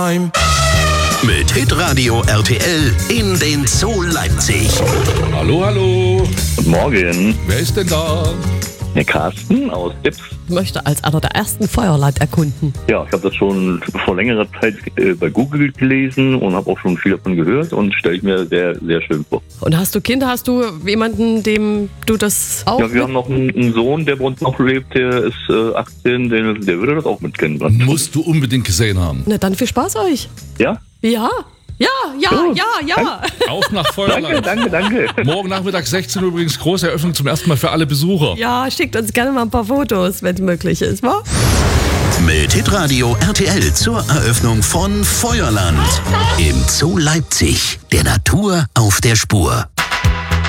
Mit Hitradio RTL in den Zoo Leipzig. Hallo, hallo. Guten Morgen. Wer ist denn da? Herr Carsten aus Dips. Ich möchte als einer der ersten Feuerland erkunden. Ja, ich habe das schon vor längerer Zeit bei Google gelesen und habe auch schon viel davon gehört und stelle ich mir sehr, sehr schön vor. Und hast du Kinder? Hast du jemanden, dem du das auch... Ja, wir haben noch einen Sohn, der bei uns noch lebt, der ist 18, der würde das auch mitkennen. Musst du unbedingt gesehen haben. Na dann viel Spaß euch. Ja? Ja. Ja. Auf nach Feuerland. Danke. Morgen Nachmittag 16 Uhr übrigens große Eröffnung zum ersten Mal für alle Besucher. Ja, schickt uns gerne mal ein paar Fotos, wenn es möglich ist, wa? Mit Hitradio RTL zur Eröffnung von Feuerland im Zoo Leipzig. Der Natur auf der Spur.